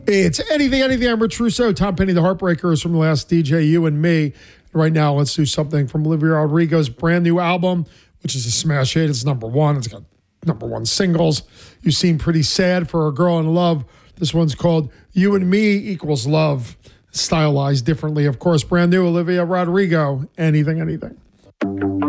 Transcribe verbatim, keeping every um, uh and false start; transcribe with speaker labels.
Speaker 1: It's Anything, Anything. I'm Rich Russo. Tom Penny, the Heartbreakers from the last D J, you and me. Right now, let's do something from Olivia Rodrigo's brand new album, which is a smash hit. It's number one. It's got number one singles. You seem pretty sad for a girl in love. This one's called You and Me Equals Love. Stylized differently, of course. Brand new Olivia Rodrigo. Anything, Anything.